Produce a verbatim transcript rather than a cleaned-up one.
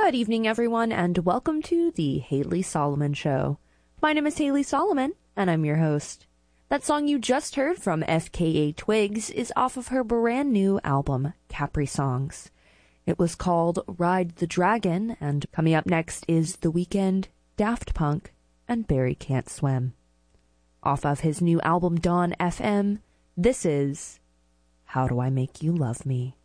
Good evening, everyone, and welcome to the Haley Solomon Show. My name is Haley Solomon, and I'm your host. That song you just heard from F K A Twigs is off of her brand new album, Capri Songs. It was called Ride the Dragon, and coming up next is The Weeknd, Daft Punk, and Barry Can't Swim. Off of his new album, Dawn F M, this is How Do I Make You Love Me?